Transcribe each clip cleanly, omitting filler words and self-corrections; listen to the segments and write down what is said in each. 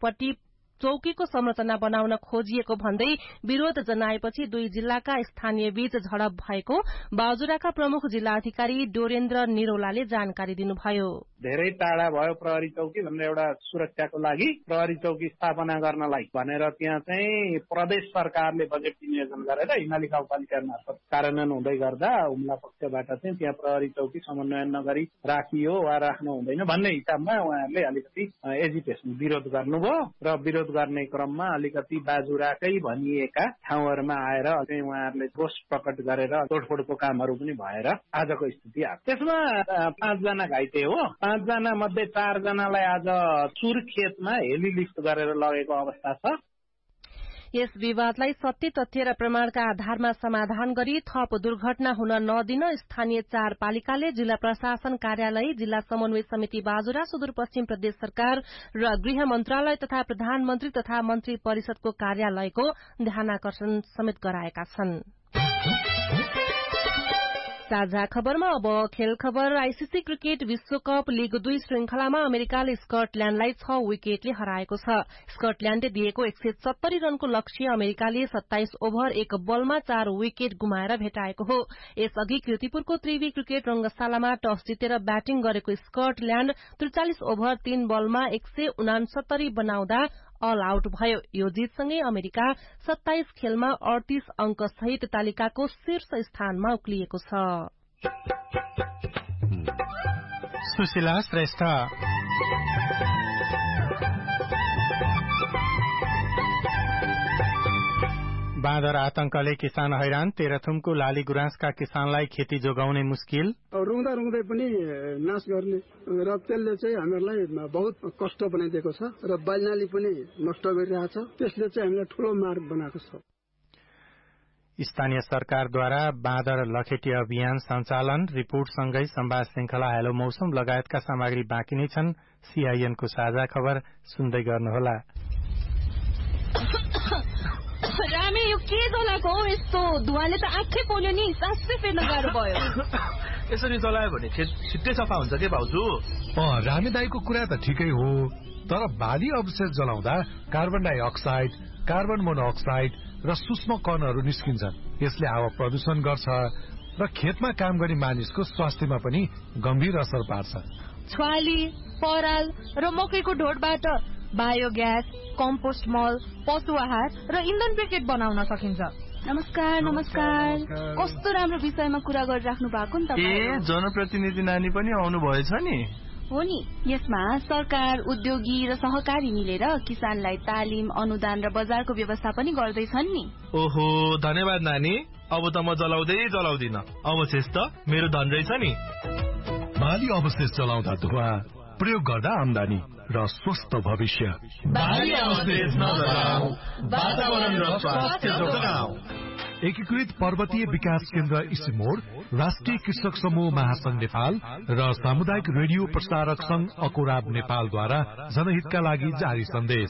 एकपट्टि चौकीको संरचना बनाउन खोजिएको भन्दै विरोध जनाएपछि दुई जिल्लाका स्थानीय बीच झडप भएको बाजुराका प्रमुख जिल्ला अधिकारी डोरेन्द्र निरौलाले जानकारी दिनुभयो। धेरै टाढा भयो प्रहरी चौकी भनेर एउटा सुरक्षाको लागि प्रहरी चौकी स्थापना गर्नलाई भनेर त्यहाँ चाहिँ प्रदेश सरकारले बजेट विनियोजन गरेर हिमाली गाउँपालिका मार्फत कार्यान्वयन हुँदै गर्दा हुम्ला पक्षबाट चाहिँ त्यहाँ प्रहरी चौकी समन्वयन नगरी राखियो वा राख्नु हुँदैन भन्ने हिसाबमा उहाँहरूले अलिकति एजिटेसन विरोध गर्नुभयो र विरोध गर्ने क्रममा अलिकति बाजुराकै भनिएका ठाउँहरूमा आएर उहाँहरूले रोष प्रकट गरेर तोडफोडको कामहरू पनि भएर आजको स्थिति आयो। त्यसमा 5 जना घाइते हो। 5 जना मध्ये 4 जनालाई आज सुर्खेतमा हेली लिफ्ट गरेर लगेको अवस्था छ। यस विवादलाई सत्य तथ्य र प्रमाणका आधारमा समाधान गरी थप दुर्घटना हुन नदिन स्थानीय 4 पालिकाले जिल्ला प्रशासन कार्यालय, जिल्ला समन्वय समिति बाजुरा, सुदूरपश्चिम प्रदेश सरकार र गृह मन्त्रालय तथा प्रधानमन्त्री तथा मन्त्री परिषदको कार्यालयको ध्यानाकर्षण समेत गराएका छन्। साझा खबरमा अब खेल खबर। आईसीसी क्रिकेट विश्वकप लीग 2 श्रृंखलामा अमेरिकाले स्कटल्याण्डलाई 6 विकेटले हराएको छ। स्कटल्याण्डले दिएको 170 रनको लक्ष्य अमेरिकाले 27 ओभर 1 बलमा 4 विकेट गुमाएर भेटाएको हो। यसअघि कीर्तिपुरको त्रिवी क्रिकेट रंगशालामा टस जितेर ब्याटिङ गरेको स्कटल्याण्ड 43 ओभर 3 बलमा 169 बनाउँदा अल आउट भयो। यो जितसँगै अमेरिका 27 खेलमा 38 अंक सहित तालिकाको शीर्ष स्थानमा उक्लिएको छ। सुशीला श्रेष्ठ। बाँदर आतंकले किसान हैरान। तेह्रथुमको लाली गुराँसका किसानलाई खेती जोगाउने मुस्किल। रुँदा रुँदै पनि नाश गर्ने र त्यसले चाहिँ हामीहरूलाई बहुत कष्ट बनाइदिएको छ र बालीनाली पनि नष्ट गरिरहेछ। त्यसले चाहिँ हामीलाई ठूलो मार बनाएको छ। स्थानीय सरकारद्वारा बाँदर लखेटी अभियान सञ्चालन, रिपोर्टसँगै संवाद श्रृंखला हेलो मौसम लगायतका सामग्री बाँकी नै छन्। सीआईएनको साझा खबर सुन्दै गर्नुहोला। रामे यो के जलाएको हो? यस्तो धुवाले त आँखै पोल्यो नि। सासै फेर्न गाह्रो भयो। यसरी जलायो भने खेत छिट्टै सफा हुन्छ के भाउजू? रामे दाईको कुरा त ठिकै हो, तर बाली अवशेष जलाउँदा कार्बन डाइअक्साइड, कार्बन मोनोअक्साइड र सूक्ष्म कणहरू निस्किन्छन्। यसले हावा प्रदूषण गर्छ र खेतमा काम गर्ने मानिसको स्वास्थ्यमा पनि गम्भीर असर पार्छ। छ्वाली, पराल र मकैको ढोडबाट बायोग्यास, कम्पोस्ट मल, पशु आहार र इन्धन ब्रिकेट बनाउन सकिन्छ। नमस्कार। नमस्कार। कस्तो राम्रो विषयमा कुरा गरिराख्नु भएको नि तपाईँ। जनप्रतिनिधि नानी पनि आउनु भएछ नि? हो नि। यसमा सरकार, उद्योगी र सहकारी मिलेर किसानलाई तालिम, अनुदान र बजारको व्यवस्था पनि गर्दैछन् नि। ओहो, धन्यवाद नानी। अब त म जलाउँदिन। अवशेष त मेरो धन रहेछ नि। बाली अवशेष जलाउँदा धुवा, प्रयोग गर्दा आमदानी र स्वस्थ भविष्य। बाली अवशेष नजलाऊ, वातावरण र स्वास्थ्य जोगाऊ। एकीकृत पर्वतीय विकास केन्द्र इसिमोड, राष्ट्रिय कृषक समूह महासंघ नेपाल र सामुदायिक रेडियो प्रसारक संघ अकोराब नेपालद्वारा जनहितका लागि जारी सन्देश।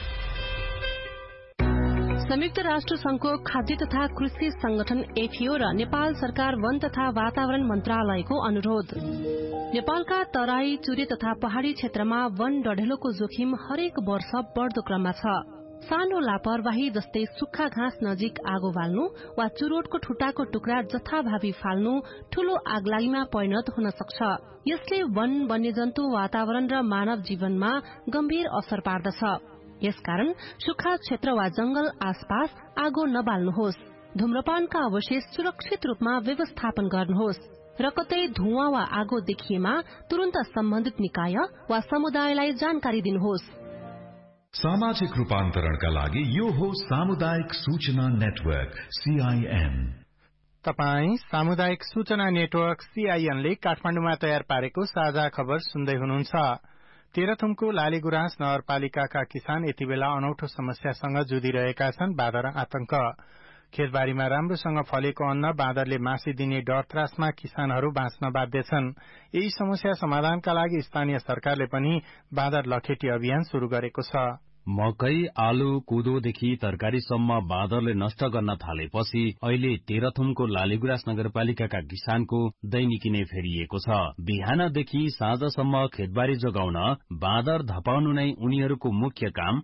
संयुक्त राष्ट्र संघको खाद्य तथा कृषि संगठन एफएओ र नेपाल सरकार वन तथा वातावरण मन्त्रालयको अनुरोध। नेपालका तराई, चुरे तथा पहाड़ी क्षेत्रमा वन डढेलोको जोखिम हरेक वर्ष बढ़दो क्रममा छ। सानो लापरवाही जस्तै सुक्खा घाँस नजिक आगो बाल्नु वा चुरोटको ठुटाको टुक्रा जथाभावी फाल्नु ठूलो आगलागीमा परिणत हुन सक्छ। यसले वन, वन्यजन्तु, वातावरण र मानव जीवनमा गम्भीर असर पार्दछ। यसकारण सुक्खा क्षेत्र वा जंगल आसपास आगो नबाल्नुहोस्। धूम्रपानका अवशेष सुरक्षित रूपमा व्यवस्थापन गर्नुहोस् र कतै धुवाँ वा आगो देखिएमा तुरन्त सम्बन्धित निकाय वा समुदायलाई जानकारी दिनुहोस्। सामाजिक रूपान्तरणका लागि यो हो सामुदायिक सूचना नेटवर्क सीआईएन। तपाई सामुदायिक सूचना नेटवर्क सीआईएन ले काठमाडौँमा तयार पारेको साझा खबर सुन्दै हुनुहुन्छ। तेह्रथुमको लालीगुराँस नगरपालिकाका किसान यति बेला अनौठो समस्यासँग जुधिरहेका छन्। बाँदर आतंक। खेतबारीमा राम्रोसँग फलेको अन्न बाँदरले मासिदिने डर त्रासमा किसानहरू बाँच्न बाध्य छन्। यही समस्या समाधानका लागि स्थानीय सरकारले पनि बाँदर लखेटी अभियान शुरू गरेको छ। मकै, आलु, कोदोदेखि तरकारीसम्म बाँदरले नष्ट गर्न थालेपछि अहिले तेह्रथुमको लालीगुराँस नगरपालिकाका किसानको दैनिकी नै फेरिएको छ। बिहानदेखि साँझसम्म खेतबारी जोगाउन बाँदर धपाउनु नै उनीहरूको मुख्य काम